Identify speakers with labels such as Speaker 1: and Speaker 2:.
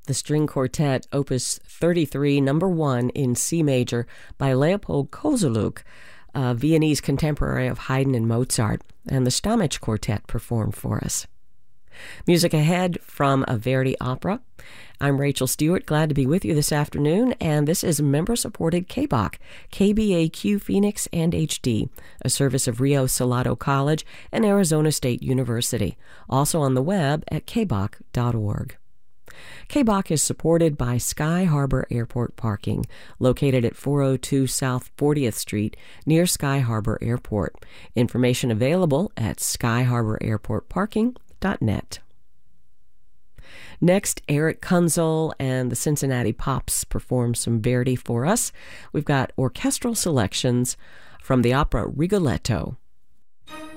Speaker 1: the string quartet, Opus 33, number 1 in C major by Leopold Kozeluk, a Viennese contemporary of Haydn and Mozart, and the Stamich Quartet performed for us. Music ahead from a Verdi opera. I'm Rachel Stewart, glad to be with you this afternoon, and this is member-supported KBAQ, KBAQ Phoenix and HD, a service of Rio Salado College and Arizona State University, also on the web at kbaq.org. KBAQ is supported by Sky Harbor Airport Parking, located at 402 South 40th Street near Sky Harbor Airport. Information available at skyharborairportparking.net. Next, Eric Kunzel and the Cincinnati Pops perform some Verdi for us. We've got orchestral selections from the opera Rigoletto.